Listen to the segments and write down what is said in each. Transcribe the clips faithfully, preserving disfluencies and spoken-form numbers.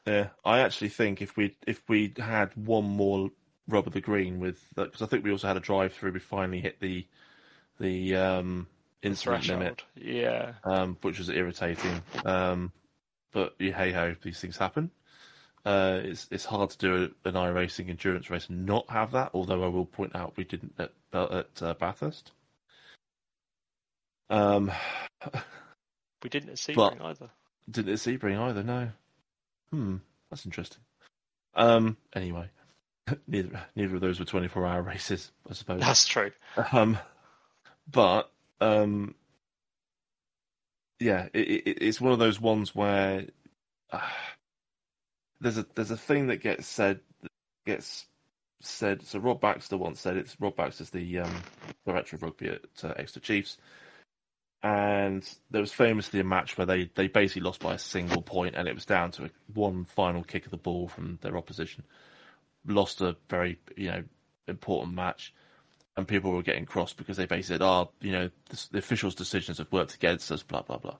Yeah, I actually think if we if we had one more rub of the green with because I think we also had a drive through. We finally hit the the um, The incident limit, threshold. Yeah. um, which was irritating. Um, but yeah, hey ho, these things happen. Uh, it's it's hard to do an iRacing endurance race and not have that. Although I will point out we didn't at at uh, Bathurst. Um, We didn't at but Sebring either. didn't at Sebring either. No. Hmm, that's interesting. Um, anyway, neither neither of those were twenty-four hour races, I suppose. That's true. Um, but um, yeah, it, it, it's one of those ones where uh, there's a there's a thing that gets said that gets said. So Rob Baxter once said it's Rob Baxter's the um, director of rugby at uh, Exeter Chiefs, and there was famously a match where they, they basically lost by a single point, and it was down to a, one final kick of the ball from their opposition. Lost a very you know important match. And people were getting cross because they basically said, "Oh, you know, the, the officials' decisions have worked against us." Blah blah blah.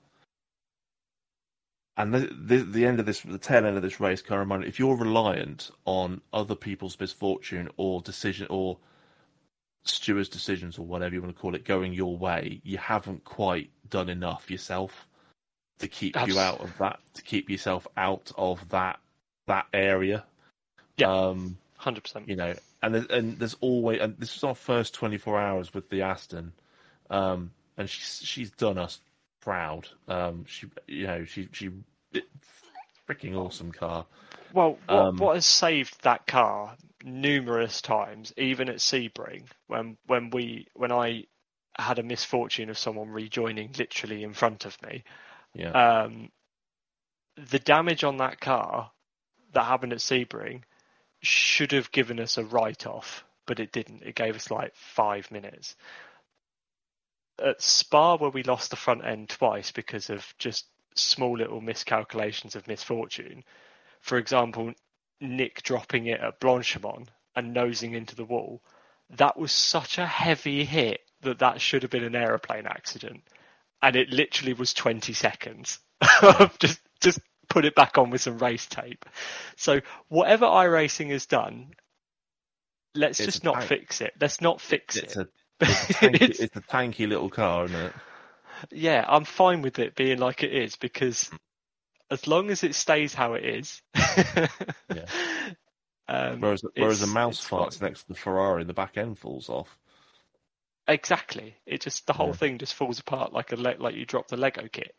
And the, the the end of this, the tail end of this race, kind of reminded if you're reliant on other people's misfortune or decision or stewards' decisions or whatever you want to call it going your way, you haven't quite done enough yourself to keep Abs- you out of that, to keep yourself out of that that area. Yeah, Um, one hundred percent. you know, and there's, and there's always, and this was our first twenty-four hours with the Aston, um, and she's she's done us proud. Um, she, you know, she she freaking awesome car. Well, what Um, what has saved that car numerous times, even at Sebring, when when we when I had a misfortune of someone rejoining literally in front of me, yeah, um, the damage on that car that happened at Sebring should have given us a write-off, but it didn't. It gave us like five minutes. At Spa, where we lost the front end twice because of just small little miscalculations of misfortune, for example, Nick dropping it at Blanchimont and nosing into the wall, that was such a heavy hit that that should have been an aeroplane accident. And it literally was twenty seconds. yeah. just just put it back on with some race tape. So whatever iRacing has done, let's It's just a not tank. fix it. Let's not fix It's it. a it's a tanky, It's- it's a tanky little car, isn't it? yeah, I'm fine with it being like it is because as long as it stays how it is, Yeah. um, Whereas whereas a it's, mouse it's farts fine. next to the Ferrari, the back end falls off. Exactly. It just the whole Yeah. thing just falls apart like a le- like you drop the Lego kit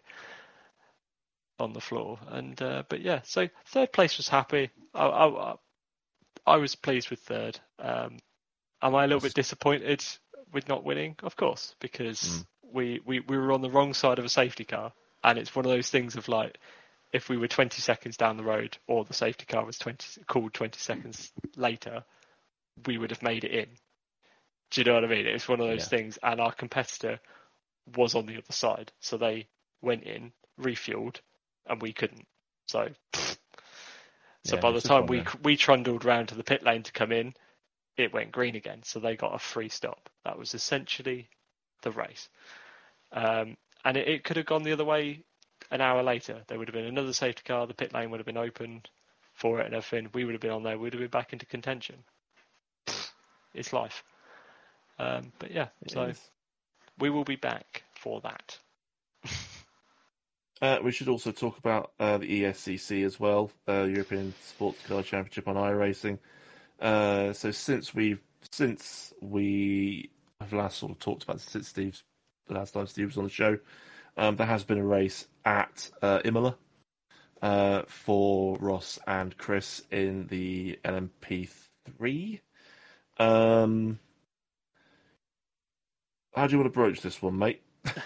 on the floor. And uh, but yeah, so third place was happy. I I, I was pleased with third. Um, am I a little bit disappointed with not winning? Of course, because Mm. we, we, we were on the wrong side of a safety car, and it's one of those things of like, if we were twenty seconds down the road, or the safety car was twenty called twenty seconds later, we would have made it in. Do you know what I mean? It's one of those Yeah. things, and our competitor was on the other side, so they went in, refueled, and we couldn't. So, so Yeah, by the it's just time one we of them. we trundled round to the pit lane to come in, it went green again, so they got a free stop. That was essentially the race. Um, and it, it could have gone the other way an hour later. There would have been another safety car, the pit lane would have been open for it and everything. We would have been on there, we would have been back into contention. It's life. Um, but yeah, It so is. we will be back for that. Uh, we should also talk about uh, the E S C C as well, uh, European Sports Car Championship on iRacing. Uh, so since we've since we have last sort of talked about this, since Steve's the last time Steve was on the show, um, there has been a race at uh, Imola uh, for Ross and Chris in the L M P three. Um, how do you want to broach this one, mate?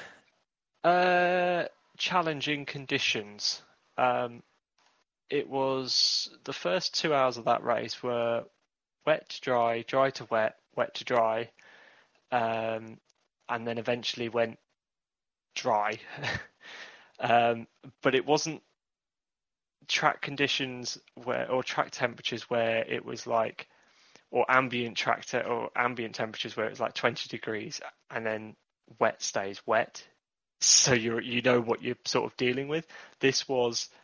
Uh, challenging conditions. Um, it was the first two hours of that race were wet to dry, dry to wet, wet to dry, um, and then eventually went dry. um, but it wasn't track conditions where, or track temperatures where it was like, or ambient track te- or ambient temperatures where it was like twenty degrees and then wet stays wet. So you you know what you're sort of dealing with. This was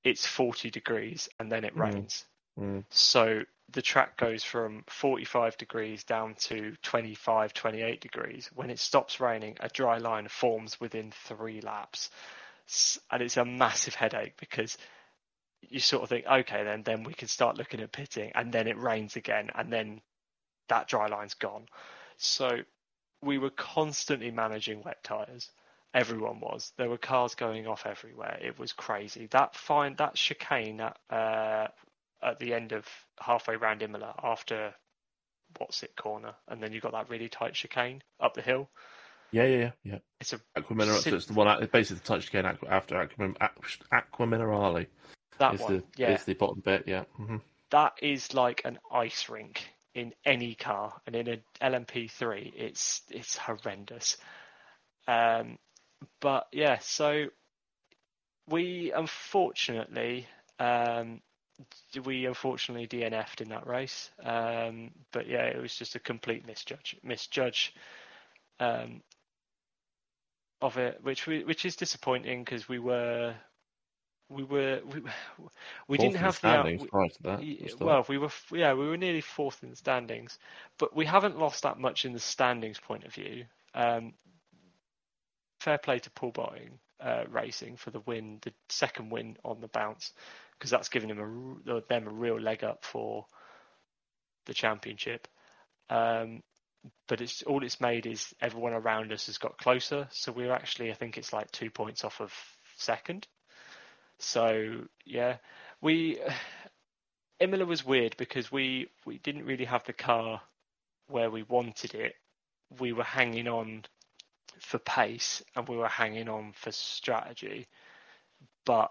it's forty degrees and then it Mm. rains. Mm. So the track goes from forty-five degrees down to twenty-five, twenty-eight degrees. When it stops raining, a dry line forms within three laps. And it's a massive headache because you sort of think, okay, then then we can start looking at pitting, and then it rains again, and then that dry line's gone. So we were constantly managing wet tyres. Everyone was. There were cars going off everywhere. It was crazy. That fine, that chicane at, uh, at the end of halfway round Imola after what's it corner, and then you got that really tight chicane up the hill. Yeah, yeah, yeah. yeah. It's a Aqua Minerale. So it's the one. It's basically the touch again after Aqua, Aqua Minerale. that It's one. the Yeah, it's the bottom bit. Yeah. Mm-hmm. That is like an ice rink in any car, and in an L M P three, it's it's horrendous. Um, but yeah, so we unfortunately um, we unfortunately D N F'd in that race. Um, but yeah, it was just a complete misjudge misjudge um, of it, which we, which is disappointing because we were. We were we, we didn't have the out. standings prior to that. We, well, we were yeah we were nearly fourth in the standings, but we haven't lost that much in the standings point of view. Um, fair play to Paul Botting uh, Racing for the win, the second win on the bounce, because that's given him a them a real leg up for the championship. Um, but it's all it's made is everyone around us has got closer, so we're actually I think it's like two points off of second. So yeah, we Imola was weird because we we didn't really have the car where we wanted it. We were hanging on for pace and we were hanging on for strategy. But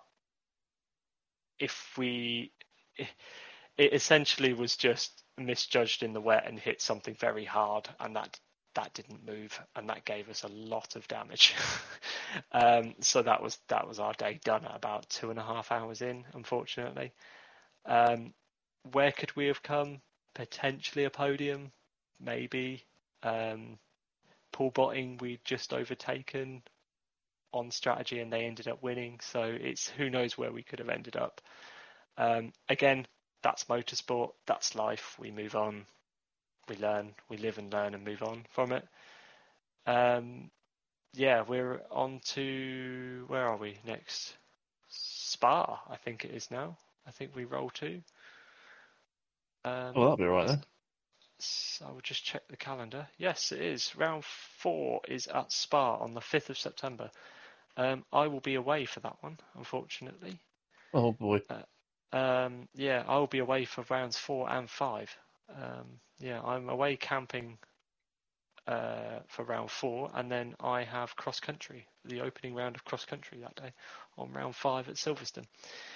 if we, it essentially was just misjudged in the wet and hit something very hard, and that that didn't move, and that gave us a lot of damage. um, so that was that was our day done at about two and a half hours in, unfortunately. Um, where could we have come? Potentially a podium, maybe. Um, Paul Botting we'd just overtaken on strategy, and they ended up winning. So it's who knows where we could have ended up. Um, again, that's motorsport. That's life. We move on. We learn, we live and learn and move on from it. Um, yeah, we're on to, where are we next? Spa, I think it is now. I think we roll to. Um, oh, that'll be all right then. So I will just check the calendar. Yes, it is. Round four is at Spa on the fifth of September. Um, I will be away for that one, unfortunately. Oh boy. Uh, um, yeah, I will be away for rounds four and five. Um, yeah, I'm away camping uh, for round four, and then I have cross country, the opening round of cross country that day on round five at Silverstone.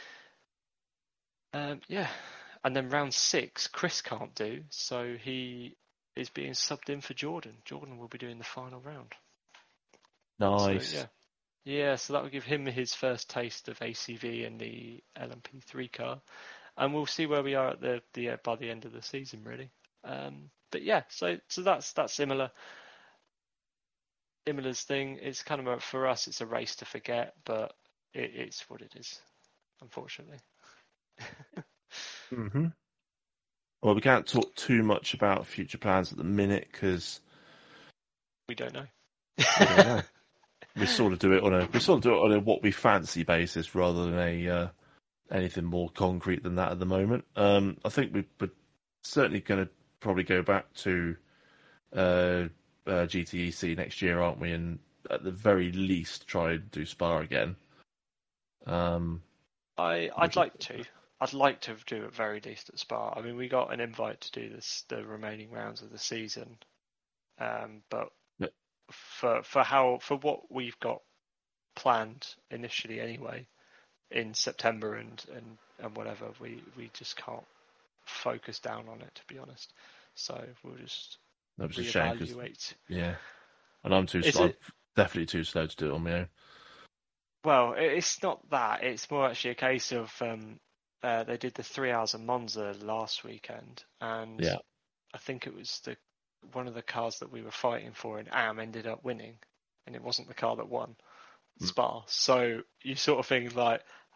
Um, yeah, and then round six, Chris can't do, so he is being subbed in for Jordan. Jordan will be doing the final round. Nice. So, yeah. Yeah, so that will give him his first taste of A C V and the L M P three car, and we'll see where we are at the, the uh, by the end of the season, really. Um, but yeah, so so that's that's similar. Imola's thing. It's kind of a, for us, it's a race to forget, but it, it's what it is, unfortunately. mm-hmm. Well, we can't talk too much about future plans at the minute because we don't know. we don't know. We sort of do it on a we sort of do it on a what we fancy basis rather than a uh, anything more concrete than that at the moment. Um, I think we, we're certainly going to probably go back to uh, uh, G T E C next year, aren't we? And at the very least, try and do Spa again. Um, I I'd like to. I'd like to do at very least at Spa. I mean, we got an invite to do this the remaining rounds of the season, um, but. Yeah. For for how for what we've got planned initially anyway in September and, and, and whatever, we, we just can't focus down on it, to be honest. So we'll just that was a reevaluate. Shame, yeah, and I'm too slow. It... Definitely too slow to do it on my own. Well, it's not that. It's more actually a case of um, uh, they did the three hours of Monza last weekend, and yeah. I think it was the one of the cars that we were fighting for in A M ended up winning, and it wasn't the car that won Spa. Mm. So you sort of think like,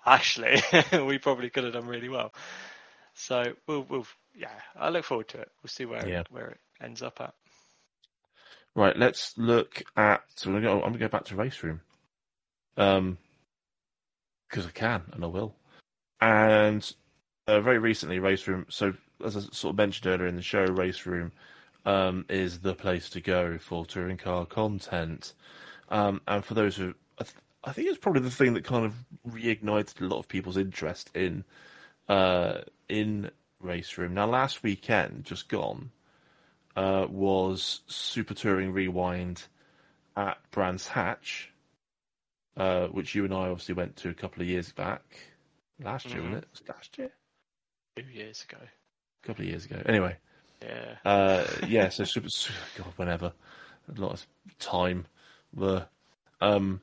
actually, we probably could have done really well. So we'll, we'll, yeah, I look forward to it. We'll see where Yeah. it, where it ends up at. Right, let's look at. So I'm going to go, I'm going to go back to Race Room, um, because I can and I will. And uh, very recently, Race Room. So as I sort of mentioned earlier in the show, Race Room um, is the place to go for touring car content. Um, and for those who, I, th- I think it's probably the thing that kind of reignited a lot of people's interest in uh, in Race Room. Now, last weekend, just gone, uh, was Super Touring Rewind at Brands Hatch, uh, which you and I obviously went to a couple of years back. Last year, Mm-hmm. wasn't it? Was it last year? Two years ago. A couple of years ago. Anyway, Yeah. uh, yeah. So super, God, whenever, a lot of time. The um,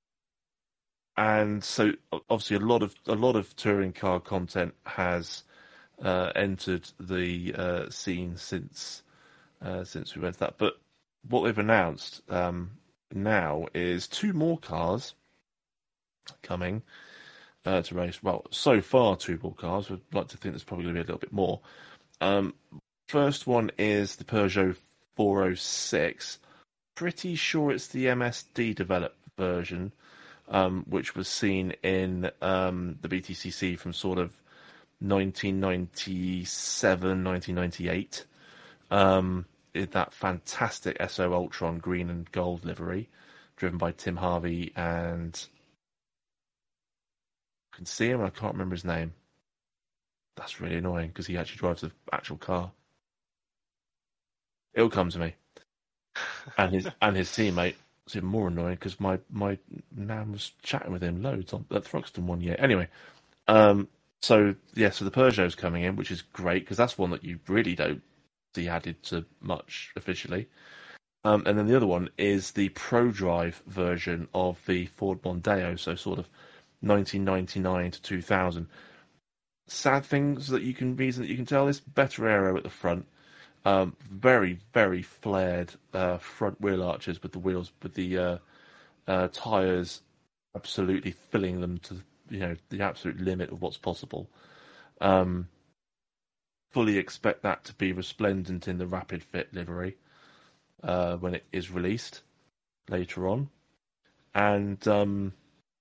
and so obviously a lot of a lot of touring car content has uh, entered the uh, scene since uh, since we went to that. But what they've announced um, now is two more cars coming uh, to race. Well, so far two more cars. We'd like to think there's probably going to be a little bit more. Um, first one is the Peugeot four oh six. Pretty sure it's the M S D developed version, um, which was seen in um, the B T C C from sort of nineteen ninety-seven, nineteen ninety-eight. Um, that fantastic S O Ultron green and gold livery, driven by Tim Harvey, and I can see him. I can't remember his name. That's really annoying because he actually drives the actual car. It'll come to me. And his and his teammate. It's even more annoying because my my nan was chatting with him loads on that Thruxton one year. Anyway, um, so yeah, so the Peugeot's coming in, which is great because that's one that you really don't see added to much officially. Um, and then the other one is the ProDrive version of the Ford Mondeo, so sort of nineteen ninety-nine to two thousand. Sad things that you can reason that you can tell is better aero at the front. Um, very, very flared uh, front wheel arches with the wheels, with the uh, uh, tires absolutely filling them to you know the absolute limit of what's possible. Um, fully expect that to be resplendent in the Rapid Fit livery uh, when it is released later on, and um,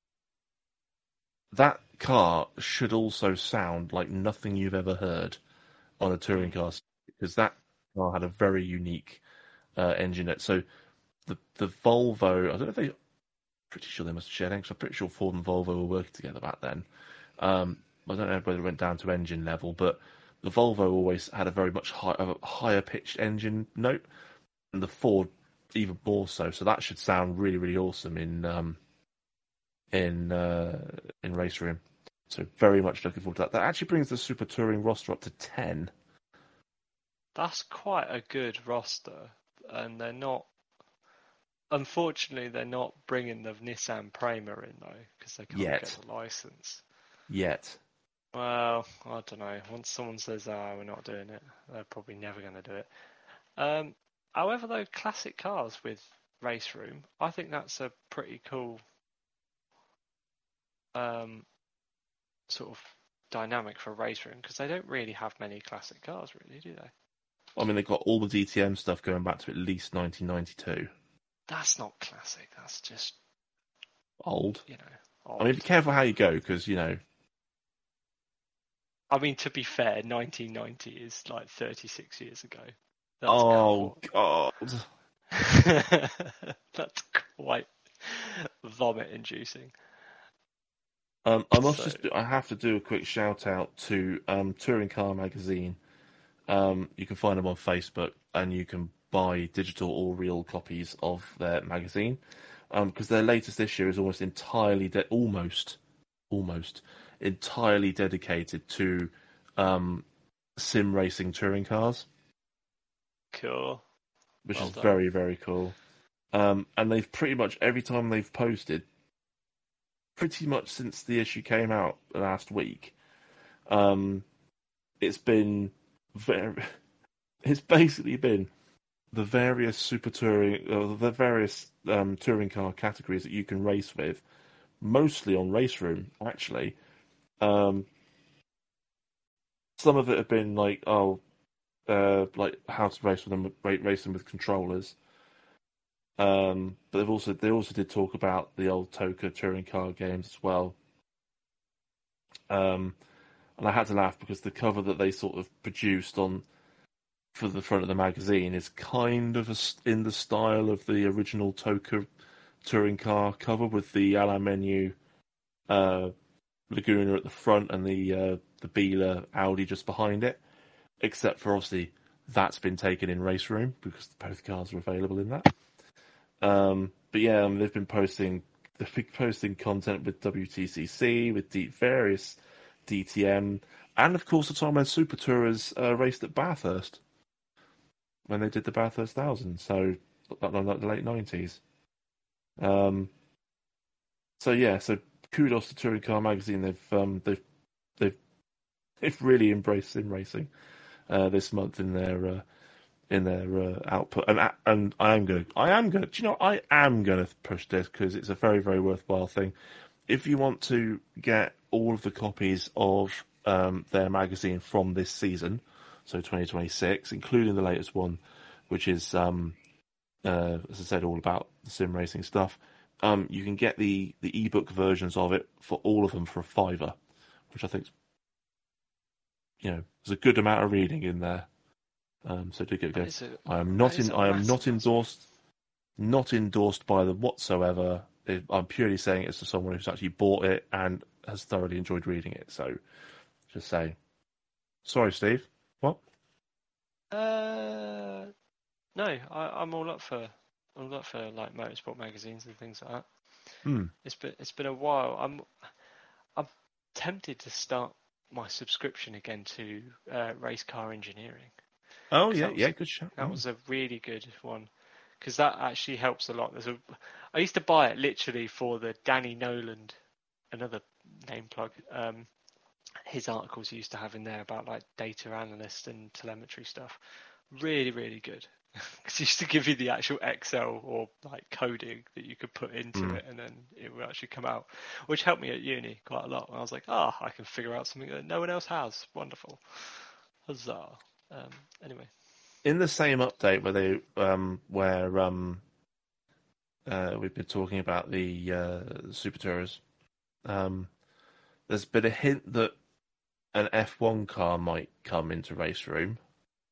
that car should also sound like nothing you've ever heard on a touring car because that car had a very unique uh, engine. So the the Volvo, I don't know if they, pretty sure they must have shared engines. I'm pretty sure Ford and Volvo were working together back then. Um, I don't know whether it went down to engine level, but the Volvo always had a very much high, a higher pitched engine note, and the Ford even more so. So that should sound really, really awesome in um, in uh, in Race Room. So very much looking forward to that. That actually brings the Super Touring roster up to ten. That's quite a good roster, and they're not. Unfortunately, they're not bringing the Nissan Prima in though, because they can't Yet. get the license. Yet. Well, I don't know. Once someone says, "Ah, we're not doing it," they're probably never going to do it. Um, however, though, classic cars with Race Room, I think that's a pretty cool um, sort of dynamic for Race Room because they don't really have many classic cars, really, do they? I mean, they've got all the D T M stuff going back to at least nineteen ninety-two. That's not classic. That's just Old. you know. Old. I mean, be careful how you go because you know. I mean, to be fair, nineteen ninety is like thirty-six years ago. That's Oh God. That's quite vomit-inducing. Um, I must So- just. I have to do a quick shout out to um, Touring Car Magazine. Um, you can find them on Facebook, and you can buy digital or real copies of their magazine because their latest issue is almost entirely, de- almost, almost entirely dedicated to um, sim racing touring cars, Cool. which Well is done. very, very cool. Um, and they've pretty much every time they've posted, pretty much since the issue came out last week, um, it's been very. It's basically been the various super touring, uh, the various um, touring car categories that you can race with, mostly on Race Room, actually. Um, some of it have been like, oh, uh, like how to race with them, racing with controllers. Um, but they've also they also did talk about the old Toka touring car games as well. Um, and I had to laugh because the cover that they sort of produced on for the front of the magazine is kind of a, in the style of the original Toka touring car cover with the a la menu uh, Laguna at the front and the uh, the Biela Audi just behind it. Except for obviously that's been taken in Race Room because both cars are available in that. Um, but yeah, um, they've been posting they've been posting content with W T C C, with D- various D T M, and of course the time when Super Tourers uh, raced at Bathurst when they did the Bathurst Thousand. So like the late nineties. Um, so yeah, so kudos to Touring Car Magazine. They've um, they've they've they've really embraced sim racing uh, this month in their uh, in their uh, output, and and I am gonna, I am gonna, do you know, I am gonna push this because it's a very, very worthwhile thing. If you want to get all of the copies of um, their magazine from this season, so twenty twenty-six, including the latest one, which is, um, uh, as I said, all about the sim racing stuff, um, you can get the the ebook versions of it for all of them for a fiver, which I think, you know, there's a good amount of reading in there. Um, so do get go. A, I am not in. I am not massive, endorsed. Not endorsed by them whatsoever. It, I'm purely saying it's to someone who's actually bought it and has thoroughly enjoyed reading it. So, just saying. Sorry, Steve. What? Uh, no, I, I'm all up for all up for like motorsport magazines and things like that. Hmm. It's been it's been a while. I'm I'm tempted to start my subscription again to uh, Race Car Engineering. Oh yeah, was, yeah, good shout. That Mm. was a really good one because that actually helps a lot. There's a I used to buy it literally for the Danny Noland, another name plug. Um, his articles he used to have in there about like data analyst and telemetry stuff. Really, really good. Because he used to give you the actual Excel or like coding that you could put into Mm. it, and then it would actually come out, which helped me at uni quite a lot. And I was like, ah, oh, I can figure out something that no one else has. Wonderful, huzzah! Um, anyway, In the same update where they um where um uh we've been talking about the uh, Super Tourers, um, there's been a hint that an F one car might come into Race Room.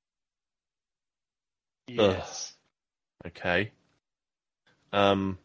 yes, Ugh. Okay. Um,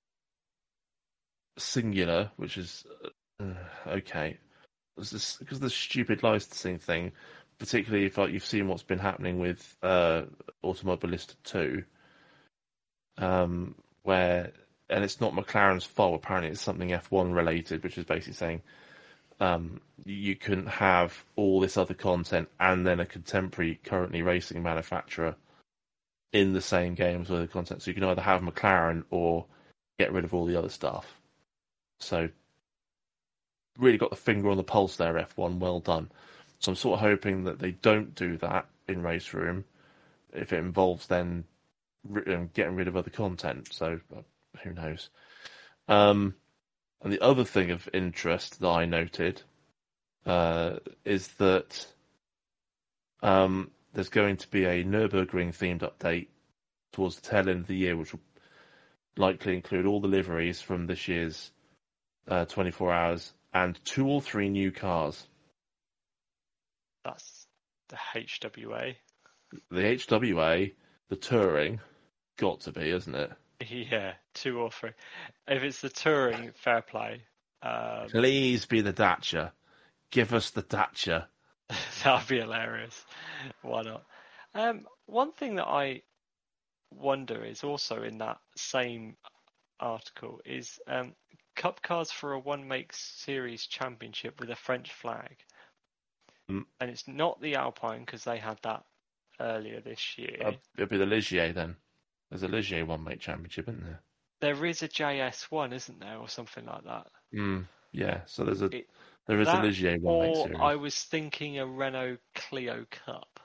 Singular, which is uh, okay, because the stupid licensing thing, particularly if like you've seen what's been happening with uh, Automobilista two, um, where and it's not McLaren's fault. Apparently, it's something F one related, which is basically saying um, you couldn't have all this other content and then a contemporary, currently racing manufacturer in the same games with the content. So you can either have McLaren or get rid of all the other stuff. So really got the finger on the pulse there, F one. Well done. So I'm sort of hoping that they don't do that in Race Room if it involves then getting rid of other content. So who knows? Um, and the other thing of interest that I noted uh, is that um, there's going to be a Nürburgring themed update towards the tail end of the year, which will likely include all the liveries from this year's uh, twenty-four hours and two or three new cars. that's the H W A. The H W A, the Touring, got to be, isn't it? Yeah, two or three. If it's the touring, fair play. Um, Please be the Dacia. Give us the Dacia. That'd be hilarious. Why not? Um, one thing that I wonder is also in that same article is um, Cup cars for a one make series championship with a French flag, Mm. and it's not the Alpine because they had that earlier this year. Uh, it'll be the Ligier then. There's a Ligier one make championship, isn't there? There is a J S one, isn't there, or something like that? Mm, yeah. So there's a It, there is that, a Ligier one make or series. I was thinking a Renault Clio Cup.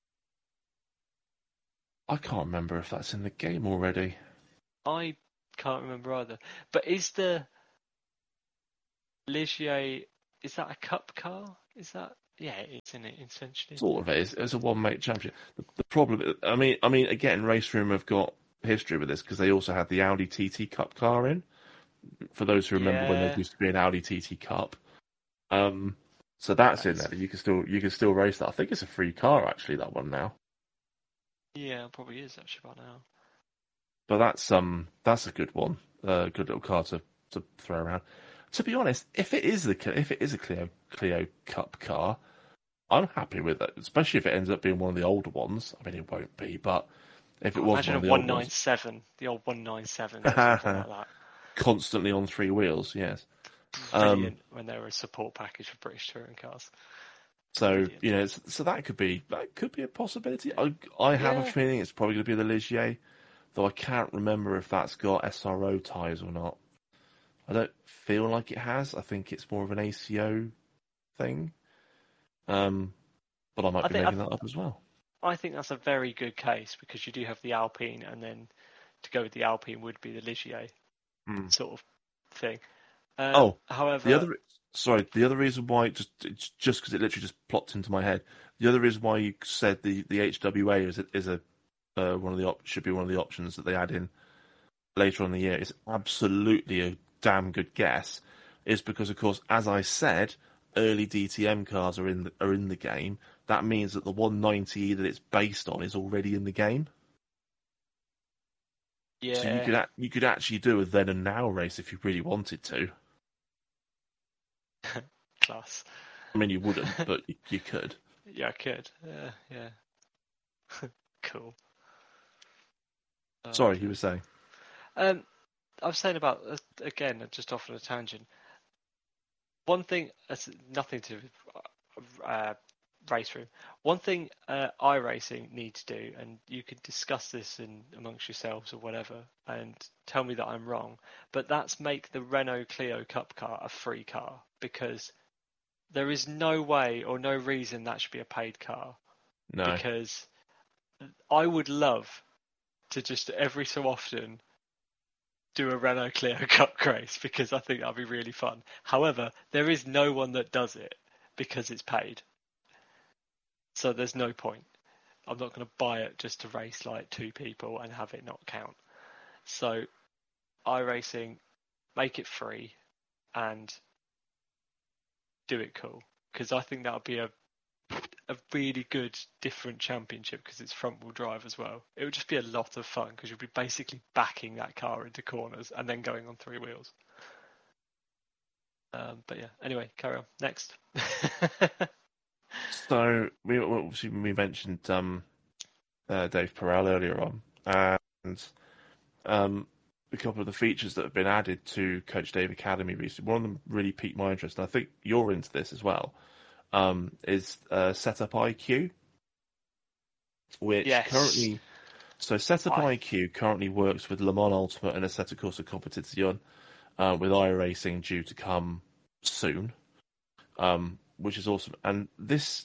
I can't remember if that's in the game already. I can't remember either. But is the Ligier is that a cup car? Is that yeah? It's in it essentially. Sort of is. It's a one-make championship. The, the problem, I mean, I mean, again, Race Room have got history with this because they also had the Audi T T Cup car in. For those who remember when there Yeah, used to be an Audi T T Cup, um, so that's in that's, there. You can still you can still race that. I think it's a free car actually. That one now. yeah, it probably is actually by now. But that's um that's a good one, a uh, good little car to, to throw around. To be honest, if it is the if it is a Clio Clio Cup car, I'm happy with it, especially if it ends up being one of the older ones. I mean, it won't be, but if it Oh, was imagine one a of the one old nine ones, seven, the old one nine sevens or something like that. constantly on three wheels, yes. Brilliant Um, when they were a support package for British touring cars. so Brilliant. you know, so that could be that could be a possibility. I I have a Yeah, feeling it's probably going to be the Ligier, though I can't remember if that's got S R O tyres or not. I don't feel like it has. I think it's more of an A C O thing. Um, but I might I be think I, making that up as well. I think that's a very good case because you do have the Alpine, and then to go with the Alpine would be the Ligier Hmm. sort of thing. Um, Oh, the however, other sorry, the other reason why just it's just because it literally just plopped into my head. The other reason why you said the, the H W A is a, is a uh, one of the op- should be one of the options that they add in later on in the year is absolutely a damn good guess. Is because of course, as I said, early D T M cars are in the, are in the game. That means that the one ninety that it's based on is already in the game. So you yeah, could you could actually do a then and now race if you really wanted to. class. I mean, you wouldn't, but you, you could. Yeah, I could. Yeah, yeah. Cool. Oh Sorry, you dear. were saying. Um, I was saying about uh, again, just off on a tangent. One thing, that's nothing to uh, race room. One thing uh, iRacing need to do, and you could discuss this in amongst yourselves or whatever, and tell me that I'm wrong. But that's make the Renault Clio Cup car a free car because there is no way or no reason that should be a paid car. No. Because I would love to just every so often do a Renault Clio Cup race because I think that'd be really fun. However, there is no one that does it because it's paid. So there's no point. I'm not going to buy it just to race like two people and have it not count. So iRacing, make it free and do it cool because I think that would be a a really good different championship because it's front wheel drive as well. It would just be a lot of fun because you'll be basically backing that car into corners and then going on three wheels. Um, but yeah, anyway, carry on. Next. So we obviously we mentioned um, uh, Dave Perel earlier on, and um, a couple of the features that have been added to Coach Dave Academy recently. One of them really piqued my interest, and I think you're into this as well. Um, is uh, Setup I Q, which Yes. currently so Setup I I Q currently works with Le Mans Ultimate and Assetto Corsa Competizione, uh, with iRacing due to come soon, um, which is awesome. And this,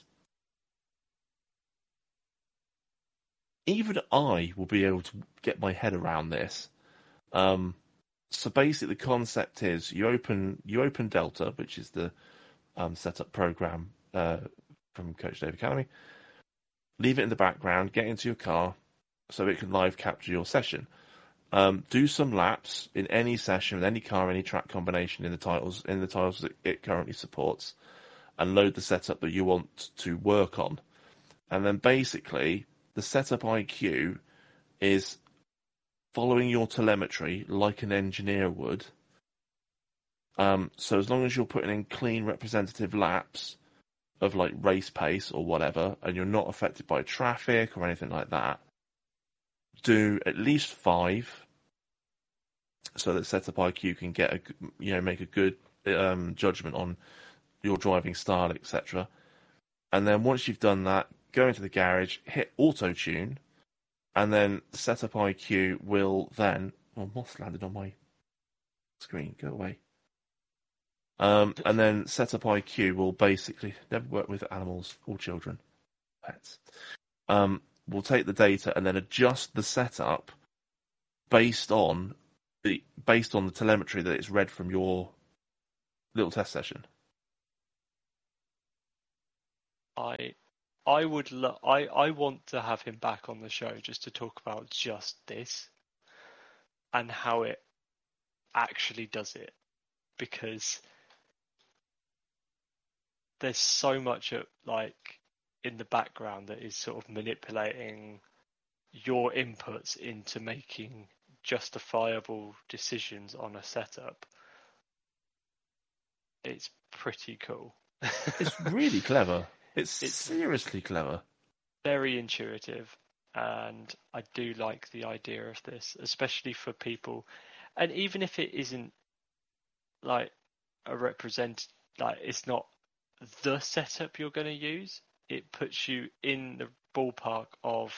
even I will be able to get my head around this. Um, so basically, the concept is you open you open Delta, which is the um, setup program uh, from Coach Dave Academy. Leave it in the background, get into your car, so it can live capture your session. Um, do some laps in any session with any car, any track combination in the titles in the titles that it currently supports, and load the setup that you want to work on. And then basically, the setup I Q is following your telemetry like an engineer would. Um, so as long as you're putting in clean representative laps of like race pace or whatever, and you're not affected by traffic or anything like that, do at least five, so that setup I Q can get a you know make a good um, judgment on your driving style, et cetera. And then once you've done that, go into the garage, hit auto tune, and then setup I Q will then. Oh, moss landed on my screen. Go away. Um, and then setup I Q will basically never work with animals or children, pets. Um, will take the data and then adjust the setup based on the based on the telemetry that it's read from your little test session. I I would lo- I I want to have him back on the show just to talk about just this and how it actually does it, because there's so much at, like in the background that is sort of manipulating your inputs into making justifiable decisions on a setup. It's pretty cool. It's really clever. It's, It's seriously clever. very intuitive, and I do like the idea of this, especially for people. And even if it isn't like a represent, like it's not the setup you're going to use, it puts you in the ballpark of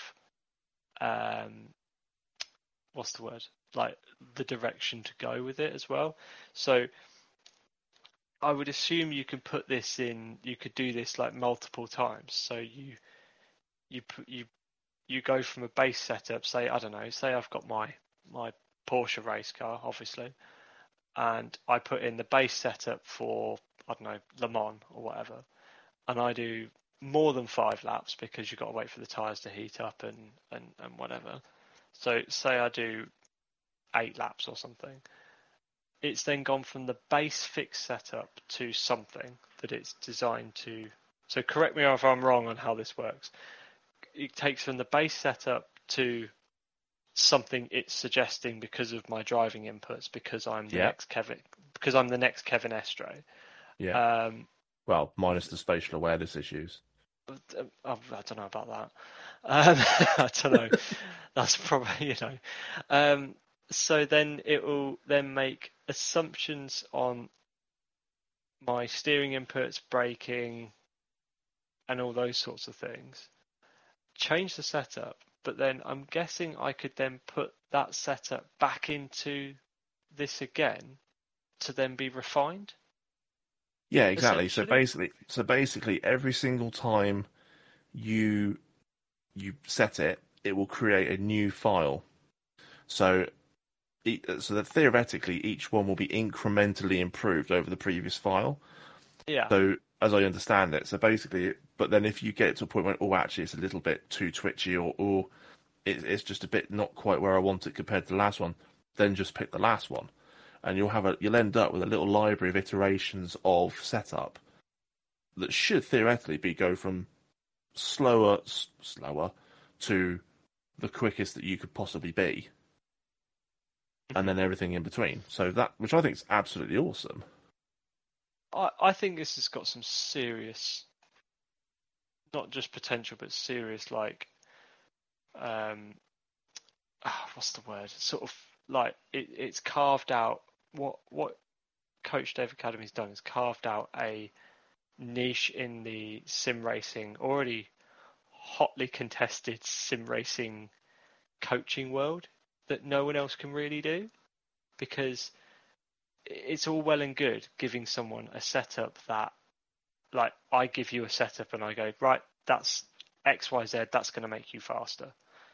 um what's the word, like the direction to go with it as well. So I would assume you can put this in, you could do this like multiple times. So you you put you you go from a base setup, say, I don't know, say I've got my my Porsche race car, obviously, and I put in the base setup for, I don't know, Le Mans or whatever, and I do more than five laps because you've got to wait for the tyres to heat up and, and, and whatever. So say I do eight laps or something. It's then gone from the base fixed setup to something that it's designed to. So correct me if I'm wrong on how this works. It takes from the base setup to something it's suggesting because of my driving inputs, because I'm the Yep. next Kevin, because I'm the next Kevin Estre. Yeah. Um, Well, minus the spatial awareness issues. I don't know about that. Um, I don't know. That's probably, you know. Um, so then it will then make assumptions on my steering inputs, braking, and all those sorts of things. Change the setup, but then I'm guessing I could then put that setup back into this again to then be refined. Yeah, exactly. So basically, so basically, every single time you you set it, it will create a new file. So, so that theoretically, each one will be incrementally improved over the previous file. Yeah. So, as I understand it, so basically, but then if you get to a point where, oh, actually, it's a little bit too twitchy, or, or it, it's just a bit not quite where I want it compared to the last one, then just pick the last one, and you'll have a you'll end up with a little library of iterations of setup that should theoretically be go from slower, s- slower to the quickest that you could possibly be, and then everything in between. So that, which I think is absolutely awesome. I, I think this has got some serious, not just potential, but serious, like, um, ah, what's the word? Sort of like it, it's carved out. What what Coach Dave Academy's done is carved out a niche in the sim racing, already hotly contested sim racing coaching world that no one else can really do, because it's all well and good giving someone a setup that, like, I give you a setup and I go, right, that's X Y Z, that's going to make you faster.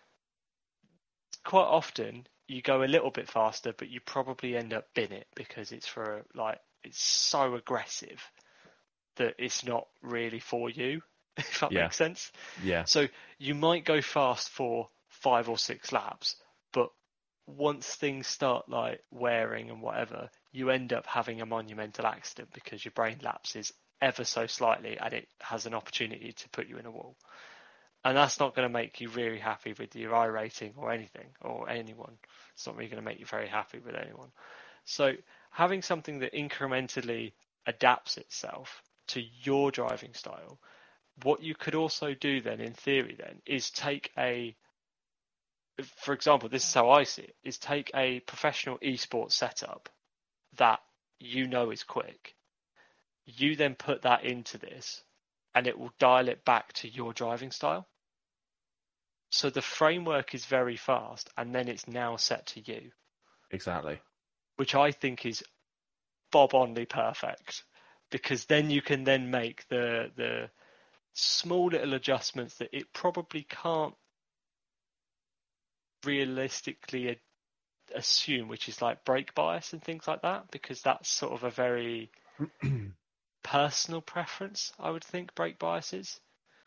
Quite often you go a little bit faster, but you probably end up bin it because it's for, like, it's so aggressive that it's not really for you, if that Yeah. makes sense. Yeah. So you might go fast for five or six laps, but once things start like wearing and whatever, you end up having a monumental accident because your brain lapses ever so slightly and it has an opportunity to put you in a wall. And that's not going to make you really happy with your I rating or anything, or anyone. It's not really going to make you very happy with anyone. So having something that incrementally adapts itself to your driving style, what you could also do then, in theory then, is take a, for example, this is how I see it, is take a professional esports setup that you know is quick. You then put that into this and it will dial it back to your driving style. So the framework is very fast and then it's now set to you. Exactly. Which I think is bob-only perfect, because then you can then make the the small little adjustments that it probably can't realistically assume, which is like brake bias and things like that, because that's sort of a very personal preference, I would think, brake bias is.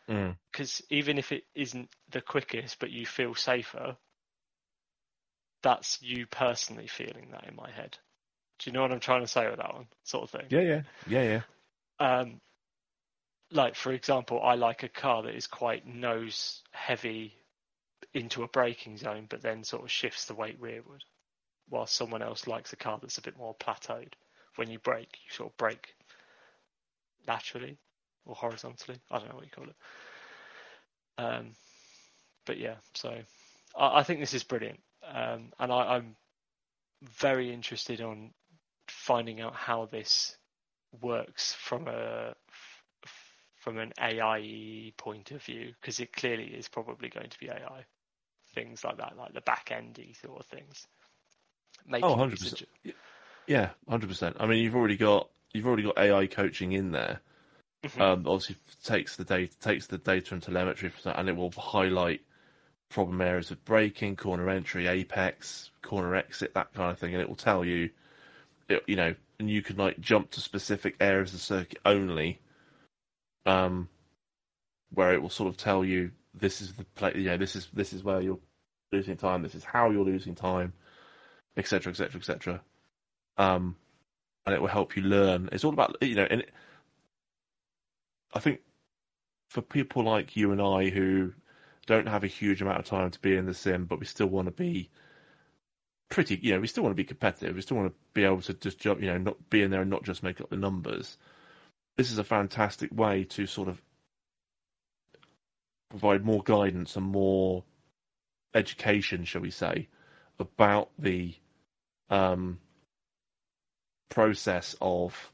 Because mm. even if it isn't the quickest, but you feel safer, that's you personally feeling that in my head. Do you know what I'm trying to say with that one, sort of thing? Yeah, yeah, yeah, yeah. Um, like, for example, I like a car that is quite nose heavy into a braking zone, but then sort of shifts the weight rearward, while someone else likes a car that's a bit more plateaued. When you brake, you sort of brake laterally or horizontally. I don't know what you call it. Um, but yeah, so I, I think this is brilliant, um, and I, I'm very interested on finding out how this works from a from an A I point of view, because it clearly is probably going to be A I. Things like that, like the back endy sort of things. Making oh, one hundred percent. Suge- yeah, one hundred percent. I mean, you've already got you've already got A I coaching in there. Mm-hmm. Um, obviously, takes the data takes the data and telemetry, and it will highlight problem areas of braking, corner entry, apex, corner exit, that kind of thing, and it will tell you, it, you know, and you can like jump to specific areas of the circuit only, um, where it will sort of tell you this is the play, you know, this is this is where you're losing time, this is how you're losing time, et cetera, et cetera, et cetera. Um, and it will help you learn. It's all about, you know, and it, I think for people like you and I who don't have a huge amount of time to be in the sim, but we still want to be pretty, you know, we still want to be competitive. We still want to be able to just jump, you know, not be in there and not just make up the numbers. This is a fantastic way to sort of provide more guidance and more education, shall we say, about the um, process of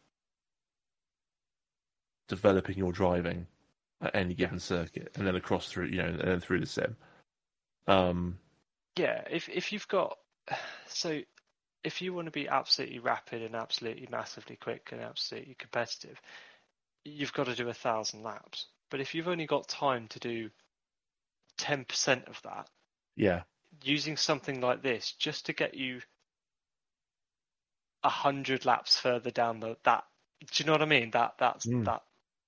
developing your driving at any given yeah. circuit, and then across through, you know, and then through the sim. Um, yeah, if if you've got so if you want to be absolutely rapid and absolutely massively quick and absolutely competitive, you've got to do a thousand laps. But if you've only got time to do ten percent of that, yeah, using something like this just to get you a hundred laps further down the that, do you know what I mean? That that's mm. that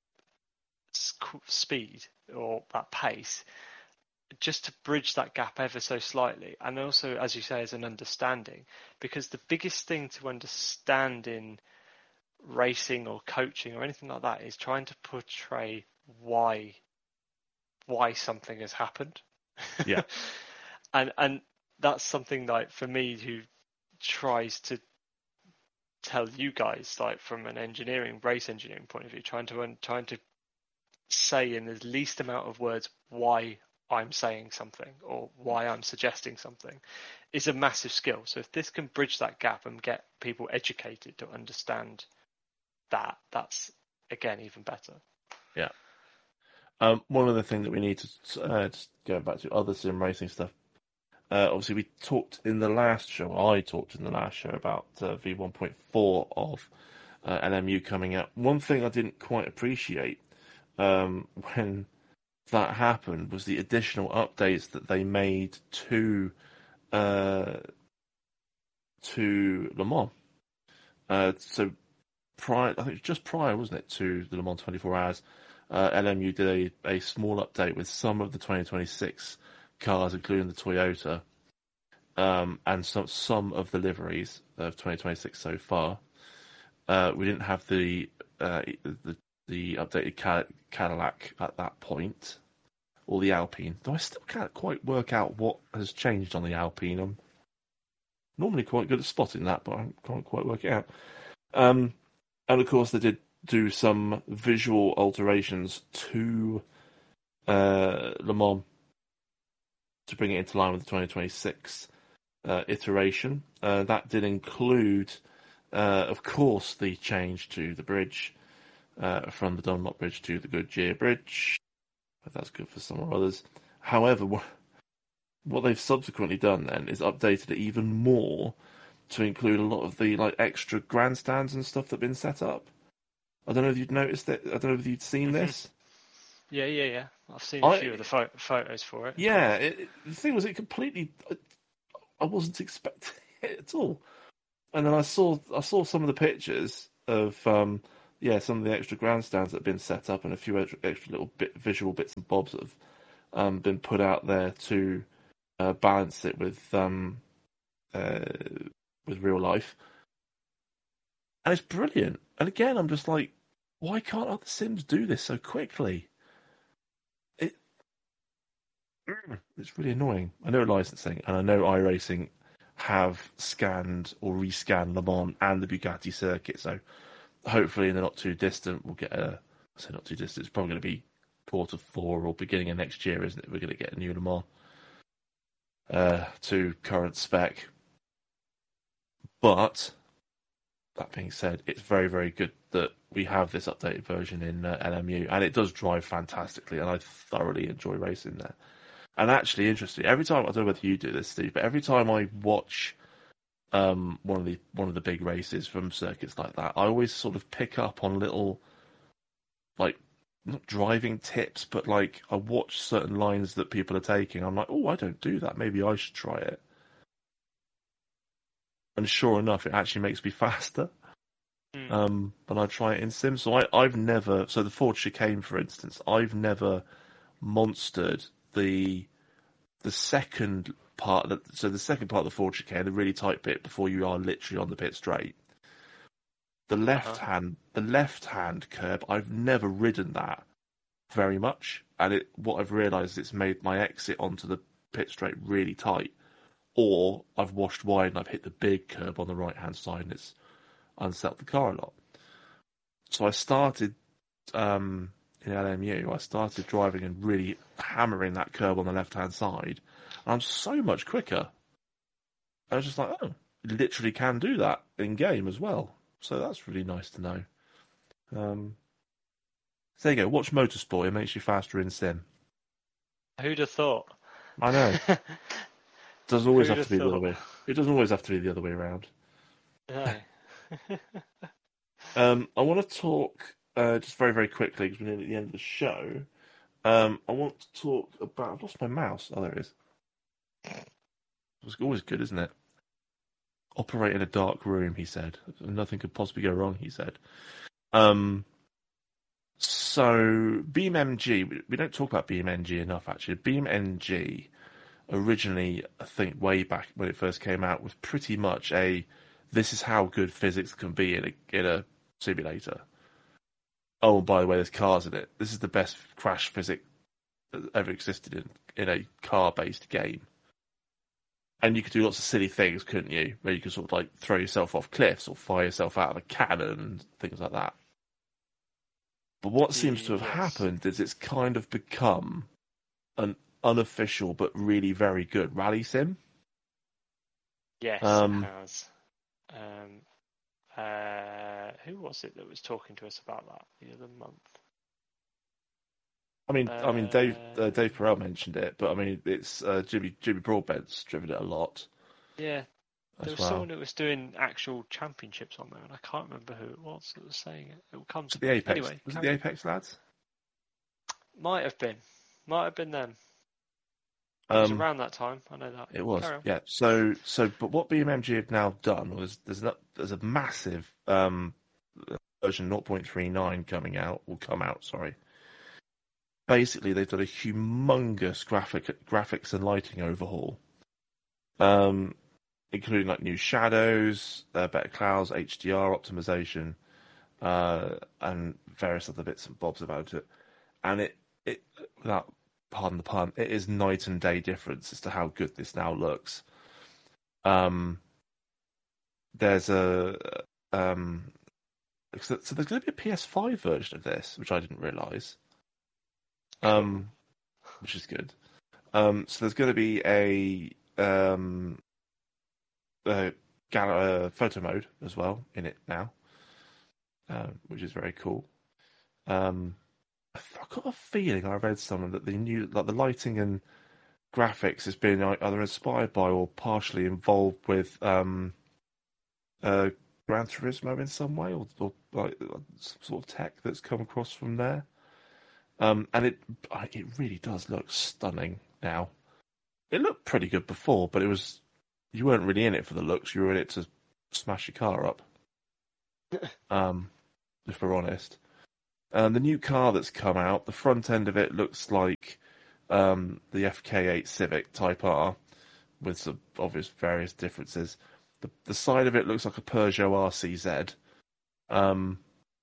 speed or that pace, just to bridge that gap ever so slightly, and also, as you say, as an understanding, because the biggest thing to understand in racing or coaching or anything like that is trying to portray why why something has happened. Yeah. and and that's something like for me who tries to tell you guys, like from an engineering race engineering point of view, trying to trying to say in the least amount of words why I'm saying something or why I'm suggesting something is a massive skill. So if this can bridge that gap and get people educated to understand that, that's again even better. Yeah. Um, one other thing that we need to uh, just go back to other sim racing stuff. Uh, obviously, we talked in the last show. I talked in the last show about uh, V one point four of uh, L M U coming out. One thing I didn't quite appreciate um, when that happened was the additional updates that they made to uh, to Le Mans. Uh, so prior, I think it was just prior, wasn't it, to the Le Mans twenty-four hours, uh, L M U did a, a small update with some of the twenty twenty-six cars, including the Toyota, um, and some some of the liveries of twenty twenty-six so far. Uh, we didn't have the uh, the, the updated Cadillac at that point, or the Alpine. Though I still can't quite work out what has changed on the Alpine. I'm normally quite good at spotting that, but I can't quite work it out. Um, and of course, they did do some visual alterations to uh, Le Mans to bring it into line with the twenty twenty-six uh, iteration. Uh, that did include, uh, of course, the change to the bridge uh, from the Dunlop Bridge to the Goodyear Bridge. But that's good for some or others. However, what they've subsequently done then is updated it even more to include a lot of the like extra grandstands and stuff that have been set up. I don't know if you'd noticed it. I don't know if you'd seen this. Yeah, yeah, yeah. I've seen a I, few of the pho- photos for it. Yeah, it, it, the thing was, it completely. I wasn't expecting it at all, and then I saw I saw some of the pictures of um, yeah, some of the extra grandstands that have been set up and a few extra, extra little bit visual bits and bobs that have um, been put out there to uh, balance it with um, uh, with real life, and it's brilliant. And again, I'm just like, why can't other Sims do this so quickly? It it's really annoying. I know licensing, and I know iRacing have scanned or rescanned Le Mans and the Bugatti circuit, so hopefully in the not too distant we'll get a. I say not too distant. It's probably going to be quarter four or beginning of next year, isn't it? We're going to get a new Le Mans uh, to current spec. But that being said, it's very, very good that we have this updated version in uh, L M U, and it does drive fantastically, and I thoroughly enjoy racing there. And actually, interesting, every time, I don't know whether you do this, Steve, but every time I watch um, one of the one of the big races from circuits like that, I always sort of pick up on little, like, not driving tips, but like I watch certain lines that people are taking. I'm like, oh, I don't do that. Maybe I should try it. And sure enough, it actually makes me faster. Mm. Um, when I try it in Sims, so I, I've never. So the Ford Chicane, for instance, I've never monstered the the second part. That, so the second part of the Ford Chicane, the really tight bit before you are literally on the pit straight. The left uh-huh. hand, the left hand curb, I've never ridden that very much, and it. What I've realised, it's made my exit onto the pit straight really tight. Or I've washed wide and I've hit the big curb on the right hand side, and it's unsettled the car a lot. So I started um, in L M U. I started driving and really hammering that curb on the left hand side, and I'm so much quicker. I was just like, oh, you literally can do that in game as well. So that's really nice to know. Um, so there you go. Watch Motorsport. It makes you faster in Sim. Who'd have thought? I know. It doesn't always Who'd have to be have the other thought? way. It doesn't always have to be the other way around. No. um, I want to talk uh, just very, very quickly because we're nearly at the end of the show. Um, I want to talk about. I've lost my mouse. Oh, there it is. It's always good, isn't it? Operate in a dark room, he said. Nothing could possibly go wrong, he said. Um, so, BeamNG, we don't talk about BeamNG enough, actually. BeamNG, originally, I think, way back when it first came out, was pretty much a, this is how good physics can be in a, in a simulator. Oh, and by the way, there's cars in it. This is the best crash physics that ever existed in, in a car-based game. And you could do lots of silly things, couldn't you? Where you could sort of like throw yourself off cliffs or fire yourself out of a cannon and things like that. But what seems to have yes. happened is it's kind of become an unofficial but really very good rally sim. Yes, um, it has. Um, uh, who was it that was talking to us about that the other month? I mean, uh, I mean, Dave uh, Dave Perel mentioned it, but I mean, it's uh, Jimmy Jimmy Broadbent's driven it a lot. Yeah, there was well. someone that was doing actual championships on there, and I can't remember who it was that was saying it. It will come to the Apex. Anyway, was it the Apex lads? Might have been, might have been them. It um, was around that time. I know that. It was, yeah. So, so, but what BeamNG have now done was there's not, there's a massive um, version zero point three nine coming out. Will come out. Sorry. Basically, they've done a humongous graphic, graphics and lighting overhaul, um, including like new shadows, uh, better clouds, H D R optimization, uh, and various other bits and bobs about it. And it, it, without pardon the pun, it is night and day difference as to how good this now looks. Um, there's a um, so there's going to be a P S five version of this, which I didn't realise. Um, which is good. Um, so there's going to be a um, a gal- uh, photo mode as well in it now, um, which is very cool. Um, I've got a feeling I read somewhere that the new, like the lighting and graphics has been either inspired by or partially involved with um, uh, Gran Turismo in some way, or, or like some sort of tech that's come across from there. Um, and it it really does look stunning now. It looked pretty good before, but it was you weren't really in it for the looks. You were in it to smash your car up. um, if we're honest. Um, the new car that's come out, the front end of it looks like um, the F K eight Civic Type R, with some obvious various differences. The the side of it looks like a Peugeot R C Z. Um,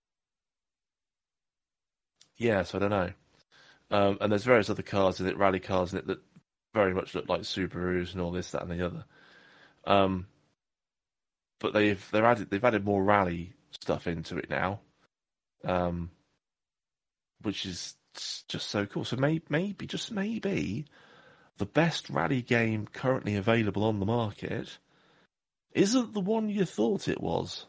yeah, so I don't know. Um, and there's various other cars in it, rally cars in it that very much look like Subarus and all this, that, and the other. Um, but they've they're added they've added more rally stuff into it now, um, which is just so cool. So maybe, maybe just maybe the best rally game currently available on the market isn't the one you thought it was.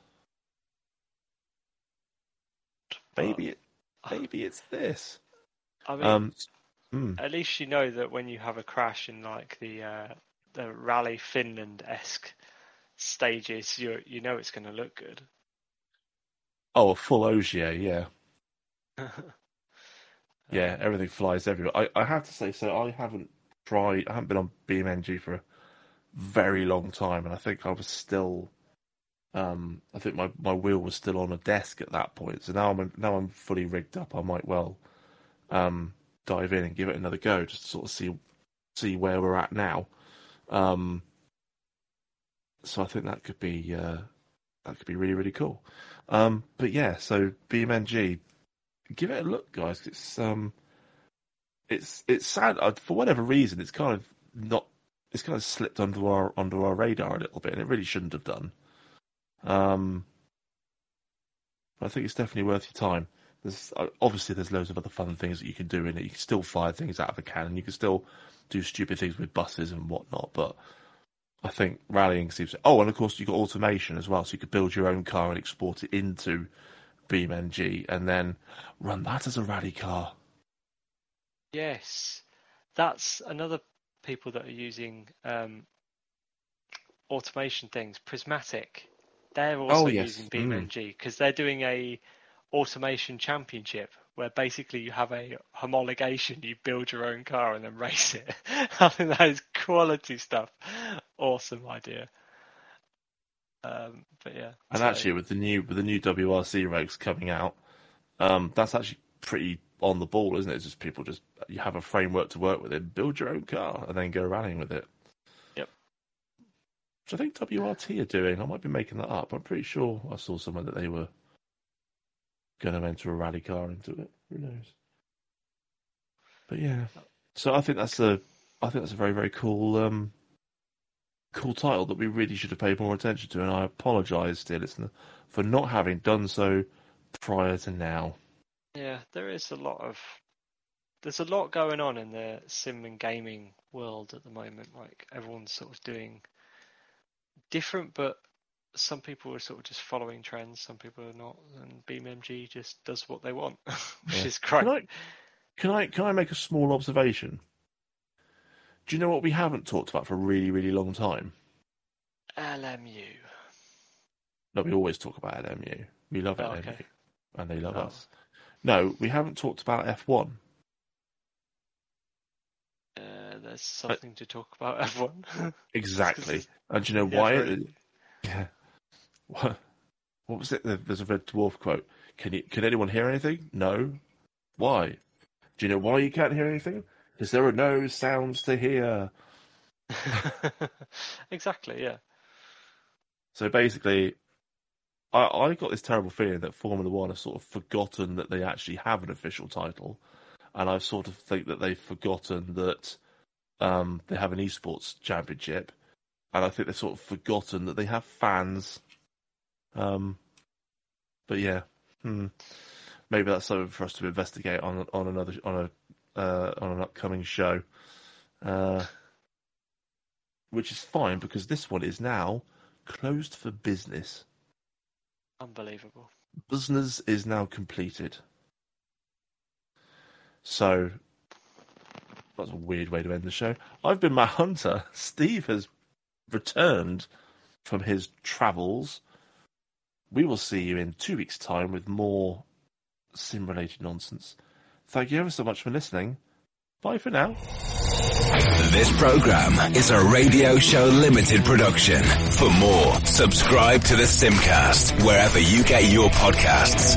Maybe it, maybe it's this. I mean, um, mm. at least you know that when you have a crash in like the uh, the Rally Finland-esque stages, you you know it's going to look good. Oh, a full Ogier, yeah. Yeah, everything flies everywhere. I, I have to say, so I haven't tried, I haven't been on B M N G for a very long time, and I think I was still, um, I think my, my wheel was still on a desk at that point. So now I'm now I'm fully rigged up. I might well um, dive in and give it another go, just to sort of see see where we're at now. Um, so I think that could be uh, that could be really really cool. Um, but yeah, so B M N G, give it a look, guys. It's um, it's it's sad uh, for whatever reason. It's kind of not. It's kind of slipped under our under our radar a little bit, and it really shouldn't have done. Um, but I think it's definitely worth your time. There's uh, obviously there's loads of other fun things that you can do in it. You can still fire things out of a cannon. You can still do stupid things with buses and whatnot. But I think rallying seems. Oh, and of course you've got automation as well, so you could build your own car and export it into B M N G, and then run that as a rally car. Yes, that's another people that are using um, automation things. Prismatic, they're also Oh, yes. using B M N G because mm. they're doing a automation championship where basically you have a homologation, you build your own car and then race it. I think that is quality stuff. Awesome idea. Um, but yeah, and so... actually with the new with the new W R C regs coming out, um, that's actually pretty on the ball, isn't it? It's just people just you have a framework to work with it, build your own car, and then go rallying with it. Yep. Which I think W R T are doing. I might be making that up. I'm pretty sure I saw somewhere that they were going to enter a rally car into it. Who knows? But yeah, so I think that's a I think that's a very very cool um, cool title that we really should have paid more attention to, and I apologise, dear listener, for not having done so prior to now. Yeah, there is a lot of there's a lot going on in the sim and gaming world at the moment. Like everyone's sort of doing different, but some people are sort of just following trends. Some people are not, and B M M G just does what they want, which yeah. is great. Can I, can I can I make a small observation? Do you know what we haven't talked about for a really really long time? L M U. No, we always talk about L M U. We love oh, L M U, okay. and they love oh. us. No, we haven't talked about F one. Uh, there's something I, to talk about F one. Exactly. And do you know yeah, why? It, yeah. What, what was it? There's a Red Dwarf quote. Can you? Can anyone hear anything? No. Why? Do you know why you can't hear anything? Because there are no sounds to hear. Exactly. Yeah. So basically, I, I got this terrible feeling that Formula One have sort of forgotten that they actually have an official title, and I sort of think that they've forgotten that um, they have an esports championship, and I think they've sort of forgotten that they have fans. Um, but yeah, hmm. maybe that's something for us to investigate on on another on a uh, on an upcoming show, uh, which is fine because this one is now closed for business. Unbelievable. Business is now completed. So that's a weird way to end the show. I've been Matt Hunter. Steve has returned from his travels. We will see you in two weeks' time with more sim-related nonsense. Thank you ever so much for listening. Bye for now. This program is a Radio Show Limited production. For more, subscribe to the Simcast wherever you get your podcasts.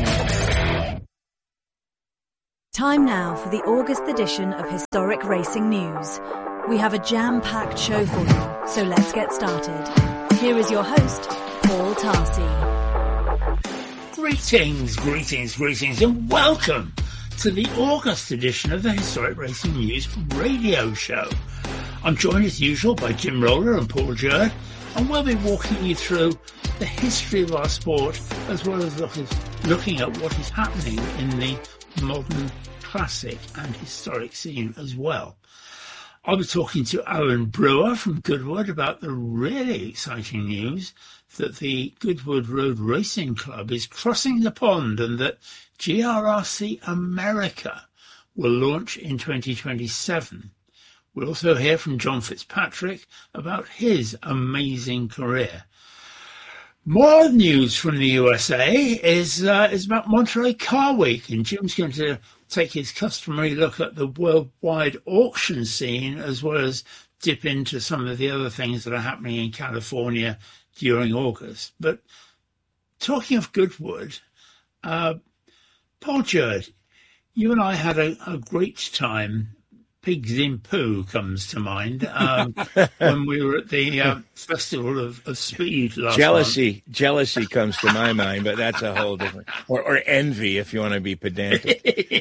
Time now for the August edition of Historic Racing News. We have a jam-packed show for you, so let's get started. Here is your host, Paul Tarsi. Greetings, greetings, greetings, and welcome to the August edition of the Historic Racing News radio show. I'm joined as usual by Jim Roller and Paul Jerd, and we'll be walking you through the history of our sport as well as looking at what is happening in the modern classic and historic scene as well. I'll be talking to Owen Brewer from Goodwood about the really exciting news that the Goodwood Road Racing Club is crossing the pond and that G R R C America will launch in twenty twenty-seven. We'll also hear from John Fitzpatrick about his amazing career. More news from the U S A is uh, is about Monterey Car Week, and Jim's going to take his customary look at the worldwide auction scene as well as dip into some of the other things that are happening in California during August. But talking of Goodwood, uh, Paul Jerd, you and I had a, a great time. Pigs in Poo comes to mind um, when we were at the uh, Festival of, of Speed last Jealousy, month. jealousy comes to my mind, but that's a whole different, or, or envy if you want to be pedantic.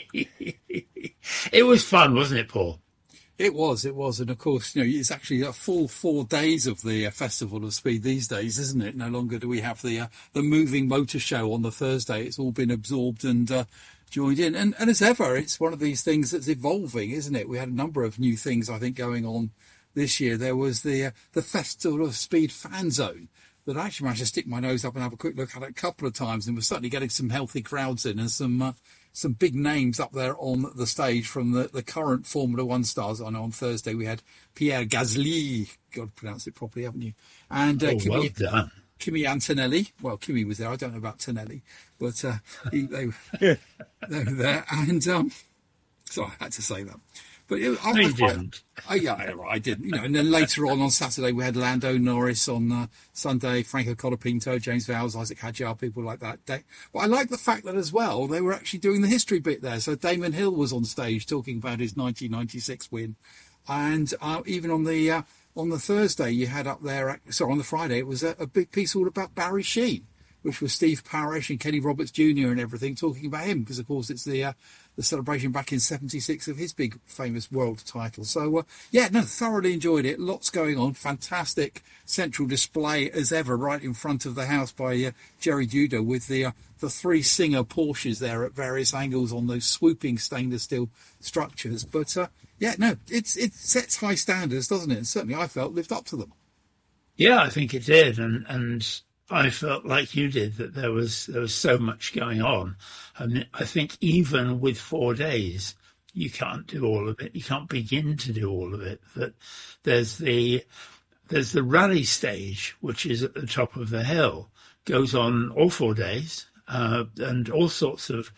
It was fun, wasn't it, Paul? It was, it was. And of course, you know, it's actually a full four days of the uh, Festival of Speed these days, isn't it? No longer do we have the uh, the moving motor show on the Thursday. It's all been absorbed and uh, joined in. And, and as ever, it's one of these things that's evolving, isn't it? We had a number of new things, I think, going on this year. There was the uh, the Festival of Speed fan zone that I actually managed to stick my nose up and have a quick look at it a couple of times. And we're certainly getting some healthy crowds in and some uh, some big names up there on the stage from the, the current Formula One stars. I know on Thursday we had Pierre Gasly. God, pronounce it properly, haven't you? And uh, oh, Kimi, well done. Kimi Antonelli. Well, Kimi was there. I don't know about Tonelli, but uh, he, they, they were there. And um, so I had to say that. But it, I, No, you I, didn't. I, I, yeah, I didn't. You know, and then later on on Saturday we had Lando Norris. On uh, Sunday, Franco Colapinto, James Vowles, Isaac Hadjar, people like that. But I like the fact that as well they were actually doing the history bit there. So Damon Hill was on stage talking about his nineteen ninety-six win, and uh, even on the uh, on the Thursday you had up there. Sorry, on the Friday it was a, a big piece all about Barry Sheene, which was Steve Parish and Kenny Roberts Junior and everything talking about him, because of course it's the uh, the celebration back in seventy-six of his big famous world title. So uh, yeah, no, thoroughly enjoyed it. Lots going on. Fantastic central display as ever, right in front of the house by uh, Jerry Judah with the uh, the three Singer Porsches there at various angles on those swooping stainless steel structures. But uh, yeah, no, it's it sets high standards, doesn't it? And certainly I felt lived up to them. Yeah, I think it did, and and. I felt like you did that there was there was so much going on. I mean, I think even with four days, you can't do all of it. You can't begin to do all of it. That there's the there's the rally stage, which is at the top of the hill, goes on all four days, uh, and all sorts of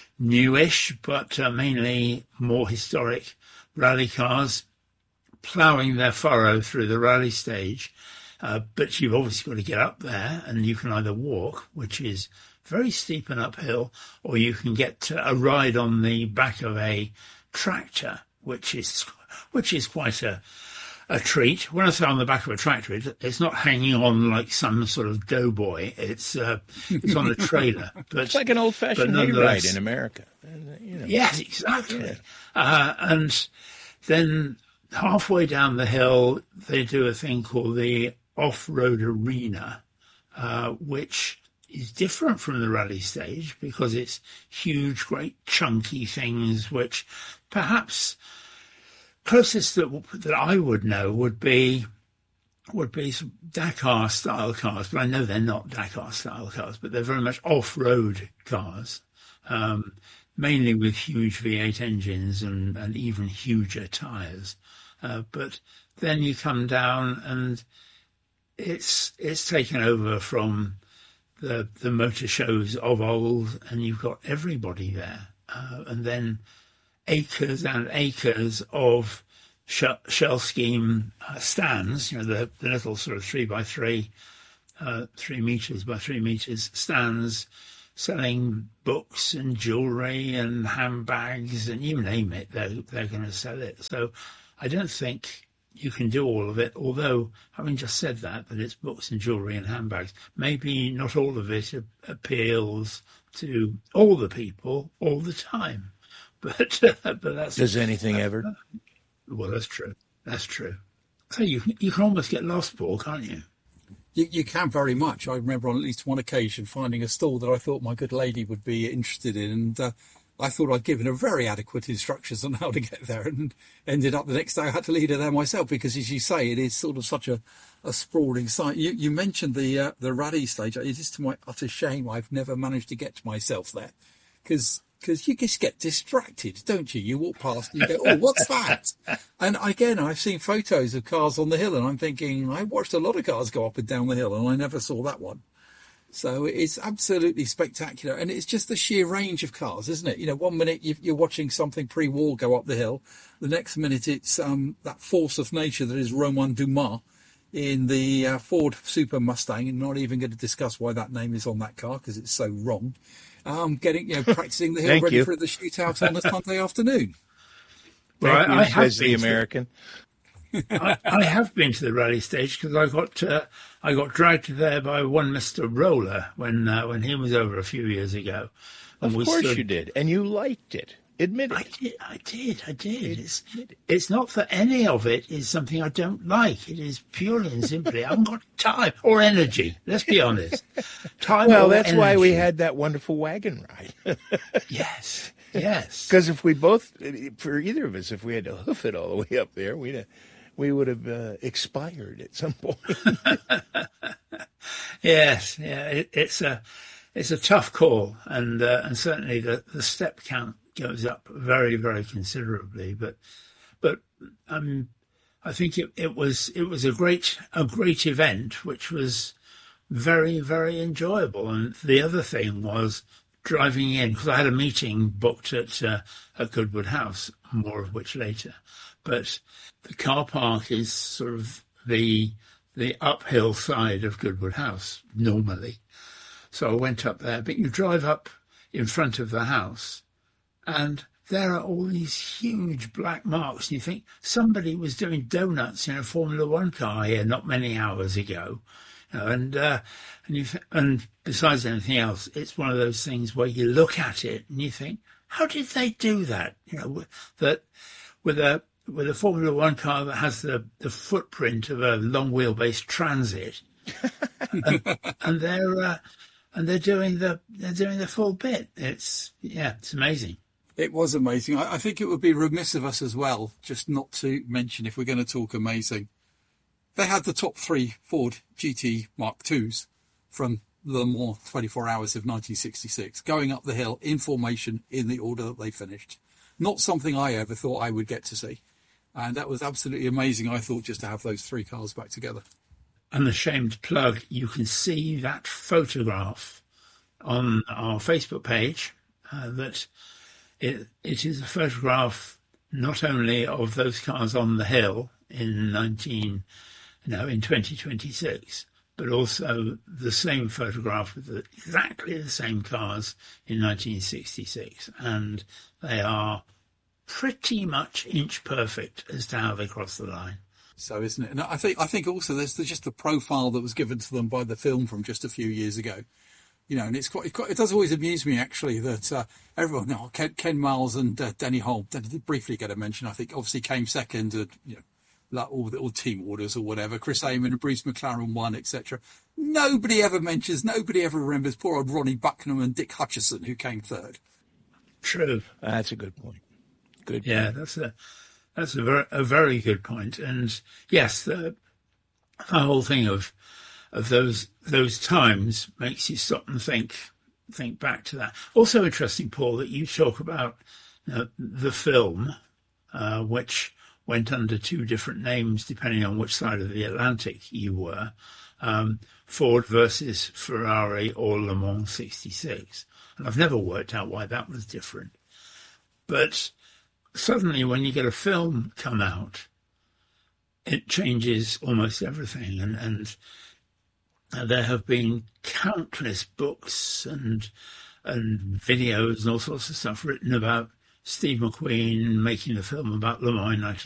newish, but uh, mainly more historic rally cars ploughing their furrow through the rally stage. Uh, but you've obviously got to get up there, and you can either walk, which is very steep and uphill, or you can get a ride on the back of a tractor, which is which is quite a a treat. When I say on the back of a tractor, it, it's not hanging on like some sort of doughboy. It's uh, it's on a trailer. But It's like an old-fashioned hayride in America. You know. Yes, exactly. Yeah. Uh, and then halfway down the hill, they do a thing called the off-road arena, uh, which is different from the rally stage because it's huge, great, chunky things, which perhaps closest that that I would know would be would be some Dakar-style cars, but I know they're not Dakar-style cars, but they're very much off-road cars, um, mainly with huge V eight engines and, and even huger tyres. Uh, but then you come down and it's it's taken over from the the motor shows of old, and you've got everybody there. Uh, and then acres and acres of shell, shell scheme uh, stands, you know, the, the little sort of three by three, uh, three meters by three meters stands, selling books and jewelry and handbags, and you name it, they're, they're going to sell it. So I don't think you can do all of it, although having just said that, that it's books and jewelry and handbags, maybe not all of it appeals to all the people all the time. But, but that's... Does anything uh, ever? Well, that's true. That's true. So you, you can almost get lost, Paul, can't you? You, you can very much. I remember on at least one occasion finding a stall that I thought my good lady would be interested in, and uh, I thought I'd given her very adequate instructions on how to get there, and ended up the next day I had to lead her there myself because, as you say, it is sort of such a, a sprawling site. You, you mentioned the uh, the rally stage. It is to my utter shame I've never managed to get to myself there, because because you just get distracted, don't you? You walk past and you go, oh, what's that? And again, I've seen photos of cars on the hill, and I'm thinking, I watched a lot of cars go up and down the hill, and I never saw that one. So it's absolutely spectacular. And it's just the sheer range of cars, isn't it? You know, one minute you're watching something pre-war go up the hill. The next minute it's um, that force of nature that is Romain Dumas in the uh, Ford Super Mustang. And not even going to discuss why that name is on that car because it's so wrong. Um, getting, you know, practicing the hill ready you. for the shootout on a Sunday afternoon. Well, Thank I, you, I have says the American. I, I have been to the rally stage because I got uh, I got dragged there by one Mister Roller when uh, when he was over a few years ago. Of we course stood... you did, and you liked it. Admit it. I did. I did. I did. It's it's not that any of it is something I don't like. It is purely and simply I haven't got time or energy. Let's be honest. Time. Well, or that's energy. why we had that wonderful wagon ride. Yes. Yes. Because if we both, for either of us, if we had to hoof it all the way up there, we'd have, we would have uh, expired at some point. Yes. Yeah. It, it's a it's a tough call, and uh, and certainly the, the step count goes up very, very considerably. But but um, I think it, it was it was a great a great event, which was very, very enjoyable. And the other thing was driving in, because I had a meeting booked at uh, at Goodwood House, more of which later. But the car park is sort of the the uphill side of Goodwood House normally. So I went up there, but you drive up in front of the house, and there are all these huge black marks, and you think somebody was doing donuts in a Formula One car here not many hours ago. You know, and uh, and you th- and besides anything else, it's one of those things where you look at it and you think, how did they do that? You know, that with a with a Formula One car that has the, the footprint of a long wheelbase Transit, and, and they're uh, and they're doing the they're doing the full bit. It's yeah, it's amazing. It was amazing. I, I think it would be remiss of us as well just not to mention, if we're going to talk amazing, they had the top three Ford G T Mark twos from Le Mans twenty-four hours of nineteen sixty-six, going up the hill in formation in the order that they finished. Not something I ever thought I would get to see. And that was absolutely amazing, I thought, just to have those three cars back together. Unashamed plug, you can see that photograph on our Facebook page. Uh, that it, it is a photograph not only of those cars on the hill in nineteen no in twenty twenty-six, but also the same photograph with the, exactly the same cars in nineteen sixty-six, and they are pretty much inch perfect as to how they cross the line. So, isn't it? And I think I think also there's just the profile that was given to them by the film from just a few years ago. You know, and it's quite, it's quite, it does always amuse me, actually, that uh, everyone, no, Ken, Ken Miles and uh, Denny Holm, Denny did briefly get a mention, I think, obviously came second, uh, you know, like all the all team orders or whatever. Chris Amon and Bruce McLaren won, et cetera. Nobody ever mentions, nobody ever remembers poor old Ronnie Bucknam and Dick Hutchison, who came third. True. That's a good point. Good. Yeah, point. that's a that's a very a very good point. And yes, the, the whole thing of of those those times makes you stop and think think back to that. Also interesting, Paul, that you talk about you know, the film, uh, which went under two different names depending on which side of the Atlantic you were, um, Ford versus Ferrari or Le Mans sixty-six. And I've never worked out why that was different. But suddenly when you get a film come out, it changes almost everything. And, and there have been countless books and and videos and all sorts of stuff written about Steve McQueen making the film about Le Mans in nineteen